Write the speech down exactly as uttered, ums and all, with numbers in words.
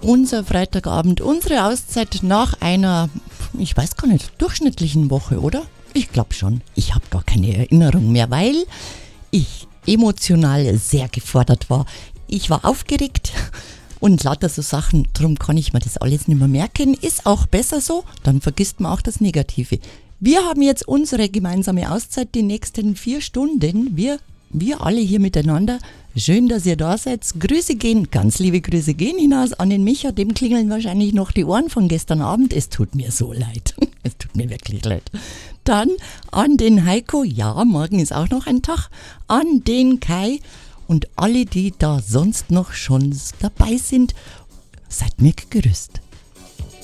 unser Freitagabend, unsere Auszeit nach einer, ich weiß gar nicht, durchschnittlichen Woche, oder? Ich glaube schon. Ich habe gar keine Erinnerung mehr, weil ich emotional sehr gefordert war. Ich war aufgeregt und lauter so Sachen, darum kann ich mir das alles nicht mehr merken. Ist auch besser so, dann vergisst man auch das Negative. Wir haben jetzt unsere gemeinsame Auszeit, die nächsten vier Stunden. Wir, wir alle hier miteinander. Schön, dass ihr da seid. Grüße gehen, ganz liebe Grüße gehen hinaus an den Micha. Dem klingeln wahrscheinlich noch die Ohren von gestern Abend. Es tut mir so leid. Es tut mir wirklich leid. Dann an den Heiko. Ja, morgen ist auch noch ein Tag. An den Kai und alle, die da sonst noch schon dabei sind. Seid mir gegrüßt.